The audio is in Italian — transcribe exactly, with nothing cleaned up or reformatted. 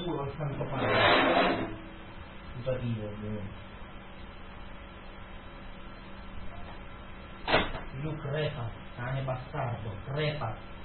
culo al Santo Padre. Putativo, ovviamente. Io crepa, cane bastardo, crepa.